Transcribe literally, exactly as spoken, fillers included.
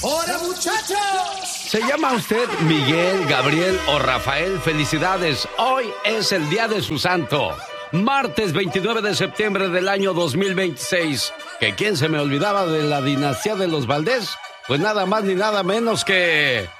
¡Hola, muchachos! ¿Se llama usted Miguel, Gabriel o Rafael? Felicidades, hoy es el día de su santo. Martes veintinueve de septiembre del año dos mil veintiséis. ¿Que quién se me olvidaba de la dinastía de los Valdés? Pues nada más ni nada menos que